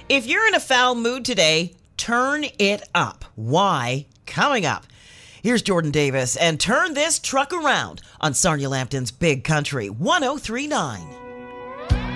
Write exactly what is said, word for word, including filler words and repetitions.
If you're in a foul mood today, turn it up. Why? Coming up. Here's Jordan Davis and Turn This Truck Around on Sarnia Lambton's Big Country one oh three point nine.